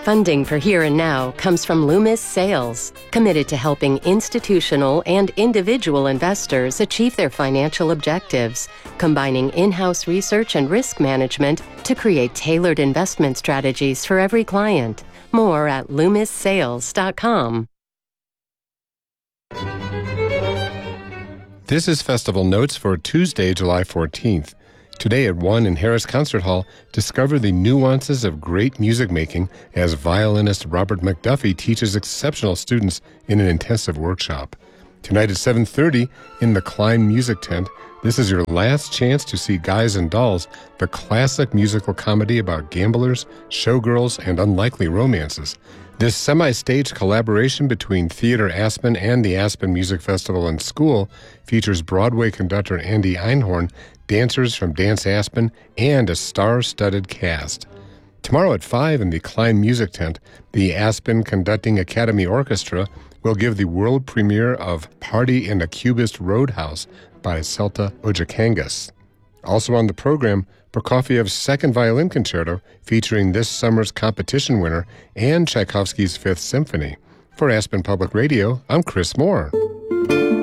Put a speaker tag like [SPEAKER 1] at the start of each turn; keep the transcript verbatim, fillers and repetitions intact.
[SPEAKER 1] Funding for Here and Now comes from Loomis Sales, committed to helping institutional and individual investors achieve their financial objectives, combining in-house research and risk management to create tailored investment strategies for every client. More at loomis sales dot com.
[SPEAKER 2] This is Festival Notes for Tuesday, July fourteenth. Today at one in Harris Concert Hall, discover the nuances of great music making as violinist Robert McDuffie teaches exceptional students in an intensive workshop. Tonight at seven thirty in the Klein Music Tent, this is your last chance to see Guys and Dolls, the classic musical comedy about gamblers, showgirls, and unlikely romances. This semi-stage collaboration between Theater Aspen and the Aspen Music Festival and School features Broadway conductor Andy Einhorn, dancers from Dance Aspen, and a star-studded cast. Tomorrow at five in the Klein Music Tent, the Aspen Conducting Academy Orchestra will give the world premiere of Party in a Cubist Roadhouse by Celta Ojakangas. Also on the program, Prokofiev's Second Violin Concerto, featuring this summer's competition winner, and Tchaikovsky's Fifth Symphony. For Aspen Public Radio, I'm Chris Moore.